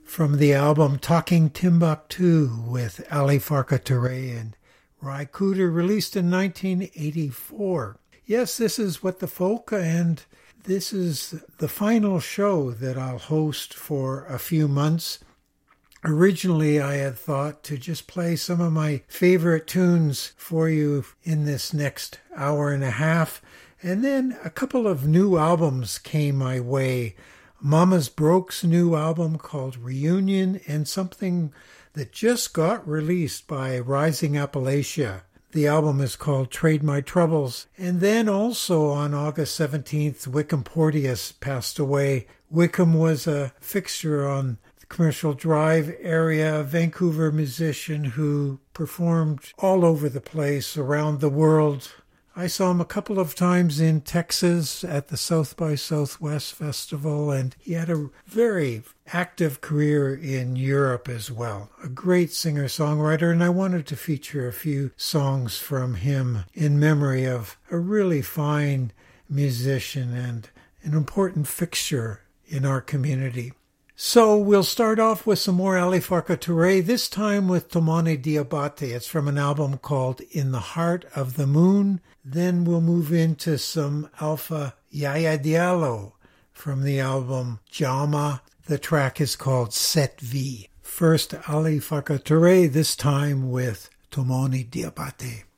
from the album Talking Timbuktu with Ali Farka Touré and Ry Cooder, released in 1984. Yes, this is What the Folk, and this is the final show that I'll host for a few months. Originally, I had thought to just play some of my favorite tunes for you in this next hour and a half, and then a couple of new albums came my way. Mama's Broke's new album called Reunion, and something that just got released by Rising Appalachia. The album is called Trade My Troubles. And then also on August 17th, Wickham Porteous passed away. Wickham was a fixture on the Commercial Drive area, a Vancouver musician who performed all over the place around the world. I saw him a couple of times in Texas at the South by Southwest Festival, and he had a very active career in Europe as well. A great singer-songwriter, and I wanted to feature a few songs from him in memory of a really fine musician and an important fixture in our community. So we'll start off with some more Ali Farka Touré, this time with Tomone Diabate. It's from an album called In the Heart of the Moon. Then we'll move into some Alpha Yaya Diallo from the album Jama. The track is called Set V. First, Ali Farka Touré, this time with Tomone Diabate.